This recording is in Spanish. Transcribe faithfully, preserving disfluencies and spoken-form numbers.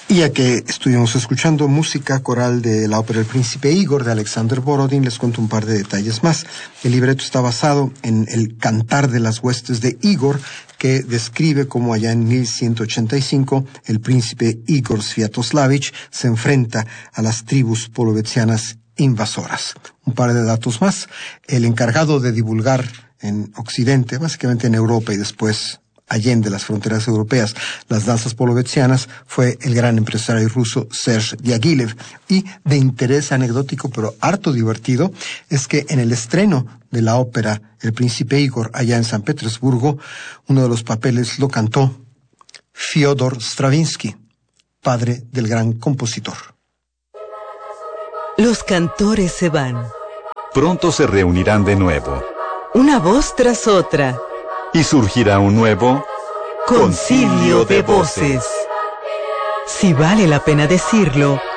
Y ya que estuvimos escuchando música coral de la ópera El Príncipe Igor de Alexander Borodin, les cuento un par de detalles más. El libreto está basado en el Cantar de las Huestes de Igor, que describe cómo allá en mil ciento ochenta y cinco el príncipe Igor Sviatoslavich se enfrenta a las tribus polovetzianas invasoras. Un par de datos más. El encargado de divulgar en Occidente, básicamente en Europa y después allende las fronteras europeas, las danzas polovetzianas, fue el gran empresario ruso Serge Diaghilev. Y de interés anecdótico, pero harto divertido, es que en el estreno de la ópera El Príncipe Igor, allá en San Petersburgo, uno de los papeles lo cantó Fyodor Stravinsky, padre del gran compositor. Los cantores se van. Pronto se reunirán de nuevo. Una voz tras otra. Y surgirá un nuevo concilio de voces. Si vale la pena decirlo,